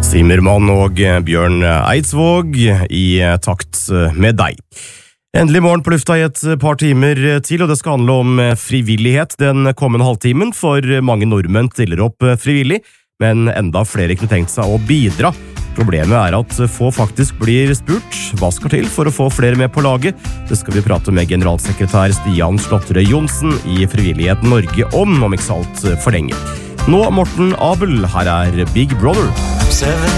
Zimmermann og Bjørn Eidsvåg i takt med deg. Endelig morgen på lufta i et par timer til, og det skal handle om frivillighet den kommende halvtimen, for mange nordmenn stiller opp frivillig, men enda flere kunne tenkt seg å bidra. Problemet er at få faktisk blir spurt. Hva skal til for å få flere med på laget? Det skal vi prate med generalsekretær Stian Slåtterøy Johnsen i Frivillighet Norge om ikke så alt for lenge. Nå Morten Abel, her er Big Brother.